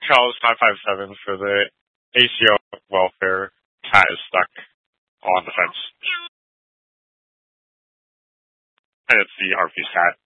Charles 957 for the ACO welfare. Cat is stuck on the fence. And it's the Harpy's cat.